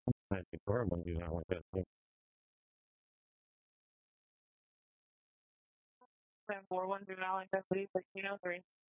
94 one do not like that. 1041 do not like that, please, 1603.